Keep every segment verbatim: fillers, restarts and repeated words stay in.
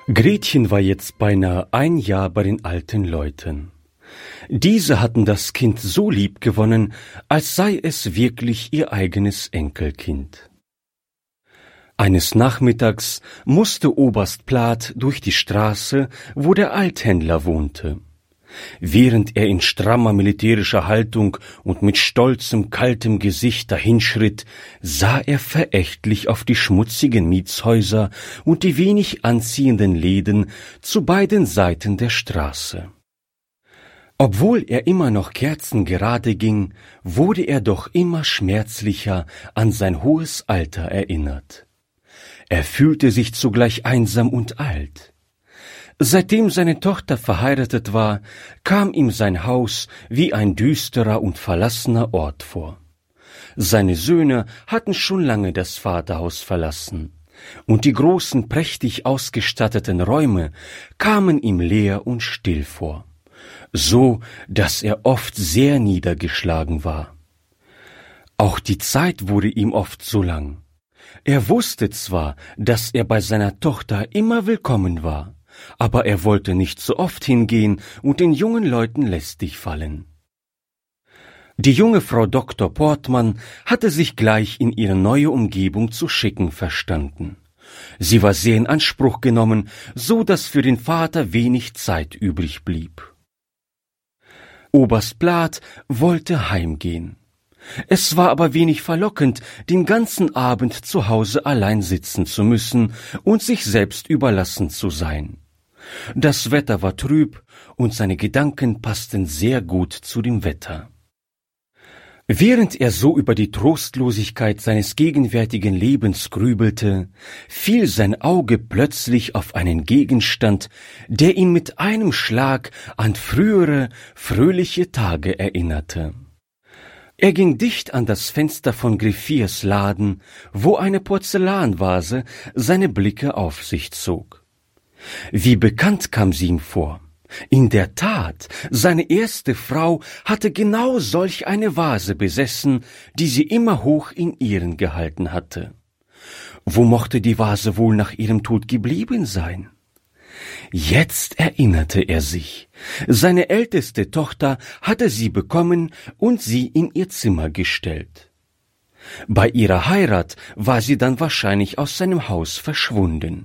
Gretchen war jetzt beinahe ein Jahr bei den alten Leuten. Diese hatten das Kind so lieb gewonnen, als sei es wirklich ihr eigenes Enkelkind. Eines Nachmittags musste Oberst Plath durch die Straße, wo der Althändler wohnte. Während er in strammer militärischer Haltung und mit stolzem, kaltem Gesicht dahinschritt, sah er verächtlich auf die schmutzigen Mietshäuser und die wenig anziehenden Läden zu beiden Seiten der Straße. Obwohl er immer noch kerzengerade ging, wurde er doch immer schmerzlicher an sein hohes Alter erinnert. Er fühlte sich zugleich einsam und alt. Seitdem seine Tochter verheiratet war, kam ihm sein Haus wie ein düsterer und verlassener Ort vor. Seine Söhne hatten schon lange das Vaterhaus verlassen, und die großen, prächtig ausgestatteten Räume kamen ihm leer und still vor, so dass er oft sehr niedergeschlagen war. Auch die Zeit wurde ihm oft so lang. Er wusste zwar, dass er bei seiner Tochter immer willkommen war, aber er wollte nicht so oft hingehen und den jungen Leuten lästig fallen. Die junge Frau Doktor Portmann hatte sich gleich in ihre neue Umgebung zu schicken verstanden. Sie war sehr in Anspruch genommen, so dass für den Vater wenig Zeit übrig blieb. Oberst Plath wollte heimgehen. Es war aber wenig verlockend, den ganzen Abend zu Hause allein sitzen zu müssen und sich selbst überlassen zu sein. Das Wetter war trüb und seine Gedanken passten sehr gut zu dem Wetter. Während er so über die Trostlosigkeit seines gegenwärtigen Lebens grübelte, fiel sein Auge plötzlich auf einen Gegenstand, der ihn mit einem Schlag an frühere, fröhliche Tage erinnerte. Er ging dicht an das Fenster von Griffiers Laden, wo eine Porzellanvase seine Blicke auf sich zog. Wie bekannt kam sie ihm vor. In der Tat, seine erste Frau hatte genau solch eine Vase besessen, die sie immer hoch in Ehren gehalten hatte. Wo mochte die Vase wohl nach ihrem Tod geblieben sein? Jetzt erinnerte er sich. Seine älteste Tochter hatte sie bekommen und sie in ihr Zimmer gestellt. Bei ihrer Heirat war sie dann wahrscheinlich aus seinem Haus verschwunden.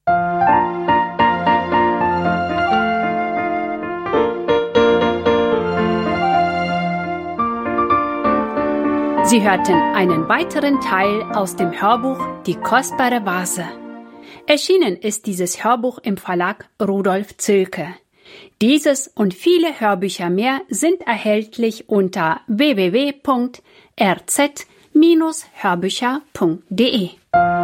Sie hörten einen weiteren Teil aus dem Hörbuch Die kostbare Vase. Erschienen ist dieses Hörbuch im Verlag Rudolf Zöllke. Dieses und viele Hörbücher mehr sind erhältlich unter w w w punkt r z Bindestrich hörbücher punkt d e.